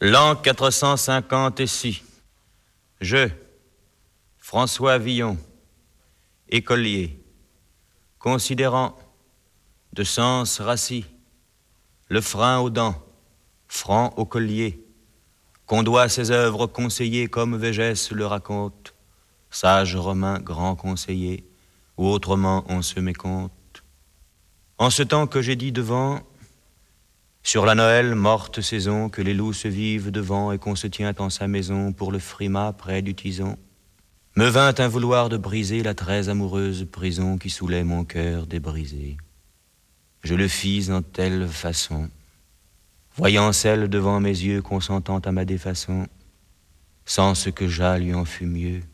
L'an 456. Je, François Villon, écolier, considérant de sens rassis, le frein aux dents, franc au collier, qu'on doit ses œuvres conseiller comme Végès le raconte, sage romain grand conseiller, ou autrement on se mécompte. En ce temps que j'ai dit devant, sur la Noël morte saison, que les loups se vivent devant et qu'on se tient en sa maison pour le frimas près du tison, me vint un vouloir de briser la très amoureuse prison qui saoulait mon cœur débrisé. Je le fis en telle façon, voyant celle devant mes yeux consentant à ma défaçon, sans ce que j'à lui en fût mieux,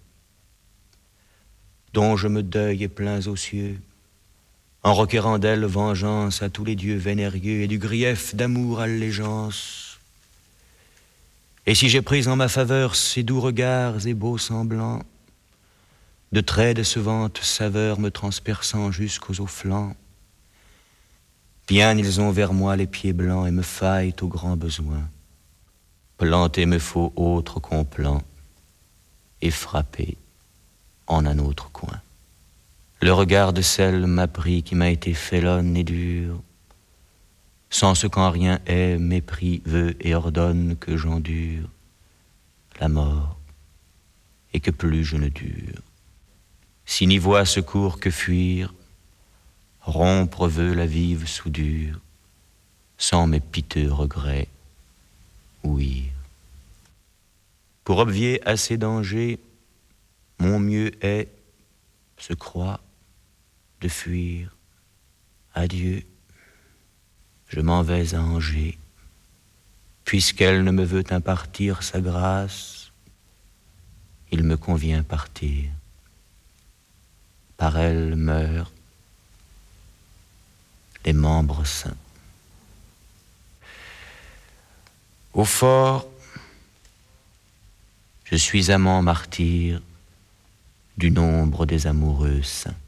dont je me deuille et plains aux cieux, en requérant d'elle vengeance à tous les dieux vénérieux et du grief d'amour allégeance. Et si j'ai pris en ma faveur ces doux regards et beaux semblants, de très décevantes saveurs me transperçant jusqu'aux flancs, bien ils ont vers moi les pieds blancs et me faillent au grand besoin. Planter me faut autre qu'on plan et frapper en un autre coin. Le regard de celle m'a pris qui m'a été félonne et dure, sans ce qu'en rien est, mépris veut et ordonne que j'endure la mort et que plus je ne dure. Si n'y voit secours que fuir, rompre veut la vive soudure, sans mes piteux regrets ouïr. Pour obvier à ces dangers, mon mieux est, se croit, de fuir. Adieu, je m'en vais à Angers, puisqu'elle ne me veut impartir sa grâce, il me convient partir. Par elle meurent les membres saints. Au fort, je suis amant martyr du nombre des amoureux saints.